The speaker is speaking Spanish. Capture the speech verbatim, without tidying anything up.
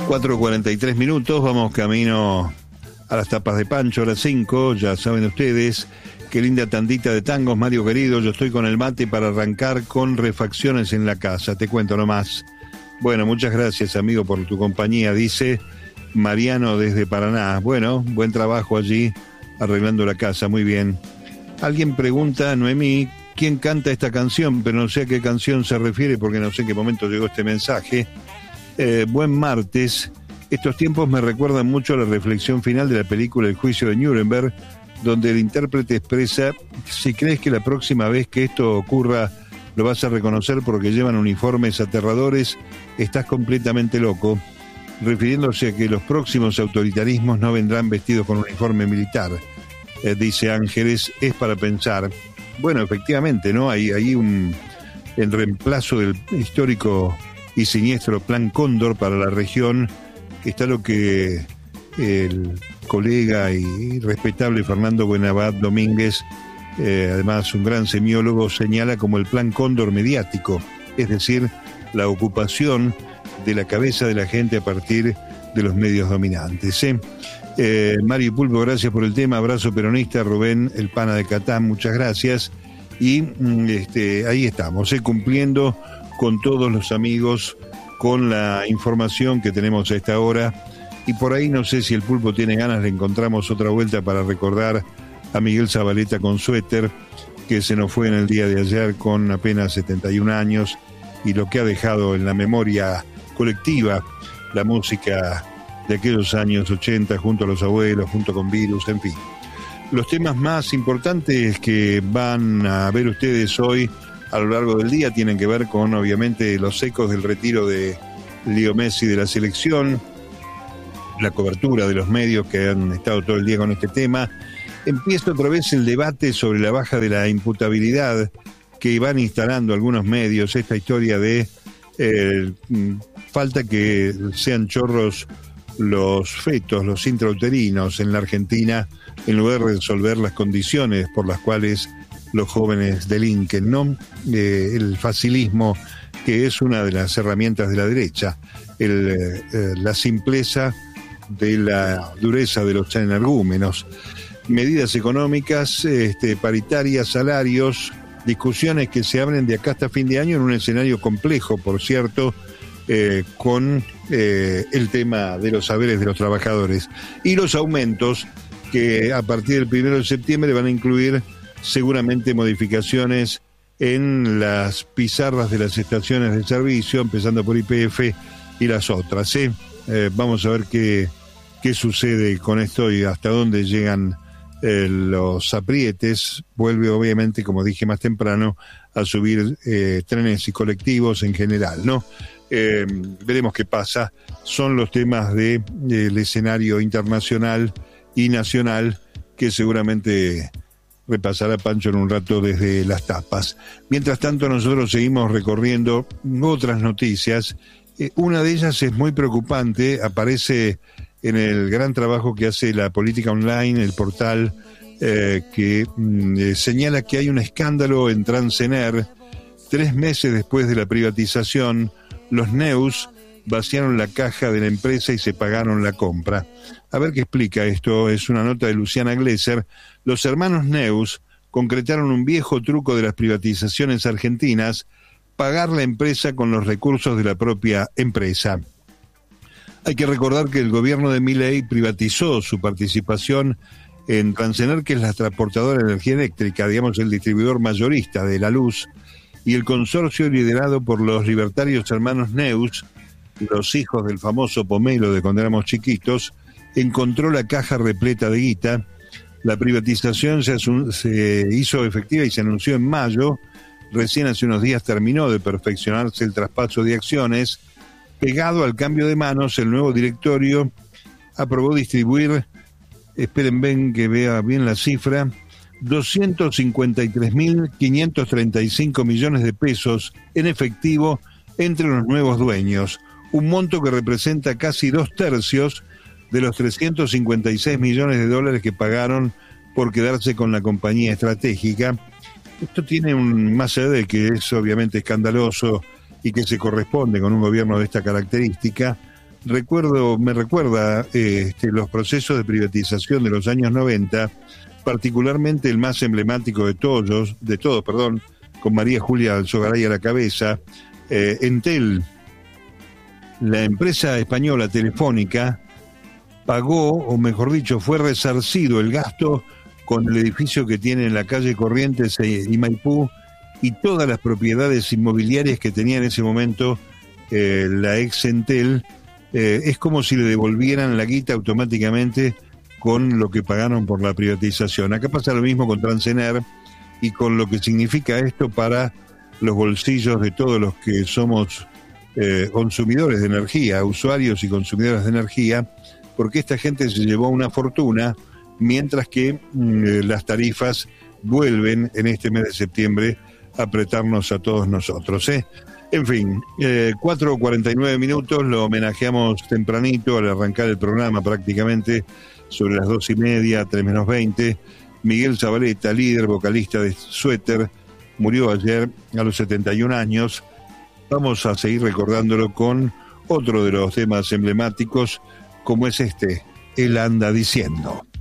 cuatro cuarenta y tres minutos, vamos camino a las tapas de Pancho, a las cinco, ya saben ustedes, qué linda tandita de tangos, Mario querido, yo estoy con el mate para arrancar con refacciones en la casa, te cuento nomás. Bueno, muchas gracias amigo por tu compañía, dice Mariano desde Paraná. Bueno, buen trabajo allí, arreglando la casa, muy bien. Alguien pregunta, Noemí, ¿quién canta esta canción? Pero no sé a qué canción se refiere porque no sé en qué momento llegó este mensaje. Eh, buen martes. Estos tiempos me recuerdan mucho a la reflexión final de la película El juicio de Nuremberg, donde el intérprete expresa: si crees que la próxima vez que esto ocurra lo vas a reconocer porque llevan uniformes aterradores, estás completamente loco, refiriéndose a que los próximos autoritarismos no vendrán vestidos con uniforme militar. Eh, dice Ángeles, es para pensar. Bueno, efectivamente, ¿no? Hay, hay un en reemplazo del histórico y siniestro Plan Cóndor para la región, está lo que el colega y respetable Fernando Buenabad Domínguez, eh, además un gran semiólogo, señala como el Plan Cóndor mediático, es decir, la ocupación de la cabeza de la gente a partir de los medios dominantes. ¿eh? Eh, Mario Pulpo, gracias por el tema, abrazo peronista. Rubén, el pana de Catán, muchas gracias. Y este, ahí estamos, ¿eh? cumpliendo con todos los amigos, con la información que tenemos a esta hora. Y por ahí no sé si el Pulpo tiene ganas, le encontramos otra vuelta para recordar a Miguel Zabaleta con suéter, que se nos fue en el día de ayer con apenas setenta y un años, y lo que ha dejado en la memoria colectiva la música de aquellos años ochenta, junto a los abuelos, junto con Virus, en fin. Los temas más importantes que van a ver ustedes hoy a lo largo del día tienen que ver con, obviamente, los ecos del retiro de Leo Messi de la selección, la cobertura de los medios que han estado todo el día con este tema. Empieza otra vez el debate sobre la baja de la imputabilidad que van instalando algunos medios, esta historia de eh, falta que sean chorros los fetos, los intrauterinos en la Argentina, en lugar de resolver las condiciones por las cuales los jóvenes delinquen, ¿no? Eh, el facilismo, que es una de las herramientas de la derecha, el, eh, la simpleza de la dureza de los energúmenos, medidas económicas, este, paritarias, salarios, discusiones que se abren de acá hasta fin de año en un escenario complejo, por cierto, eh, con eh, el tema de los saberes de los trabajadores y los aumentos que a partir del primero de septiembre van a incluir seguramente modificaciones en las pizarras de las estaciones de servicio, empezando por Y P F y las otras. ¿eh? Eh, vamos a ver qué, qué sucede con esto y hasta dónde llegan eh, los aprietes. Vuelve, obviamente, como dije más temprano, a subir eh, trenes y colectivos en general, ¿no? Eh, veremos qué pasa. Son los temas de, del escenario internacional y nacional que seguramente repasará Pancho en un rato desde las tapas. Mientras tanto, nosotros seguimos recorriendo otras noticias. Eh, una de ellas es muy preocupante, aparece en el gran trabajo que hace La Política Online, el portal eh, que mm, eh, señala que hay un escándalo en Transener. Tres meses después de la privatización, los Neus vaciaron la caja de la empresa y se pagaron la compra. A ver qué explica esto, es una nota de Luciana Glesser. Los hermanos Neus concretaron un viejo truco de las privatizaciones argentinas: pagar la empresa con los recursos de la propia empresa. Hay que recordar que el gobierno de Milei privatizó su participación en Transener, que es la transportadora de energía eléctrica, digamos el distribuidor mayorista de la luz, y el consorcio liderado por los libertarios hermanos Neus, los hijos del famoso Pomelo de cuando éramos chiquitos, encontró la caja repleta de guita. La privatización se, se hizo efectiva y se anunció en mayo. Recién hace unos días terminó de perfeccionarse el traspaso de acciones. Pegado al cambio de manos, el nuevo directorio aprobó distribuir, esperen ven que vea bien la cifra, doscientos cincuenta y tres mil quinientos treinta y cinco millones de pesos en efectivo entre los nuevos dueños, un monto que representa casi dos tercios de los trescientos cincuenta y seis millones de dólares que pagaron por quedarse con la compañía estratégica. Esto tiene un, más allá de que es obviamente escandaloso y que se corresponde con un gobierno de esta característica, recuerdo, me recuerda eh, este, los procesos de privatización de los años noventa, particularmente el más emblemático de todos, de todos, perdón, con María Julia Alzogaray a la cabeza, eh, Entel, la empresa española Telefónica, pagó, o mejor dicho, fue resarcido el gasto con el edificio que tiene en la calle Corrientes y Maipú y todas las propiedades inmobiliarias que tenía en ese momento eh, la ex Entel. Eh, es como si le devolvieran la guita automáticamente con lo que pagaron por la privatización. Acá pasa lo mismo con Transener y con lo que significa esto para los bolsillos de todos los que somos eh, consumidores de energía, usuarios y consumidores de energía, porque esta gente se llevó una fortuna, mientras que mmm, las tarifas vuelven en este mes de septiembre a apretarnos a todos nosotros, ¿eh? En fin, eh, cuatro cuarenta y nueve minutos, lo homenajeamos tempranito al arrancar el programa prácticamente, sobre las dos y media, tres menos veinte. Miguel Zabaleta, líder vocalista de Suéter, murió ayer a los setenta y un años. Vamos a seguir recordándolo con otro de los temas emblemáticos, como es este, Él anda diciendo.